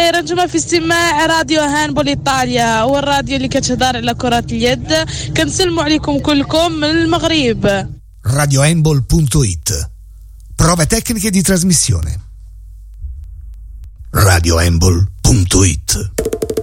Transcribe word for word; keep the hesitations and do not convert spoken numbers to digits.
رنجمة في استماع راديو هاندبول إيطاليا، والراديو اللي كتهدر على كرة اليد. كنسلموا عليكم كلكم من المغرب. radio handball punto it. Prove tecniche di trasmissione. radio handball punto it.